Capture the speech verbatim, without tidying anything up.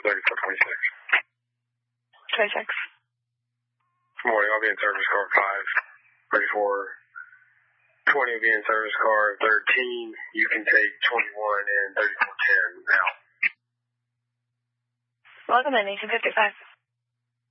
thirty-four twenty-six. twenty-six. Good morning, I'll be in service car five. thirty-four twenty will be in service car thirteen. You can take twenty-one and thirty-four ten now. Welcome in, eighteen fifty-five.